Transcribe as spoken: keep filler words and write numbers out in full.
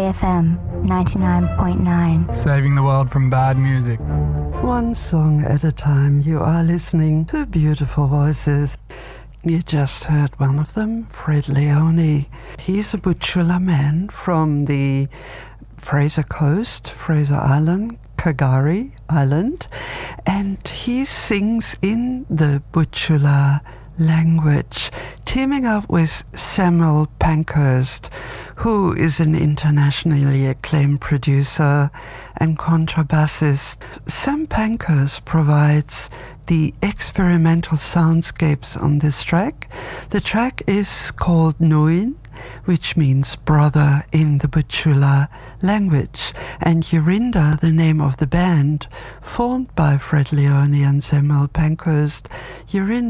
F M ninety-nine point nine. Saving the world from bad music. One song at a time. You are listening to beautiful voices. You just heard one of them, Fred Leone. He's a Butchulla man from the Fraser Coast, Fraser Island, Kagari Island, and he sings in the Butchulla language, teaming up with Samuel Pankhurst, who is an internationally acclaimed producer and contrabassist. Sam Pankhurst provides the experimental soundscapes on this track. The track is called Nuin, which means brother in the Butchulla language, and Yorinda, the name of the band formed by Fred Leone and Samuel Pankhurst. Yorinda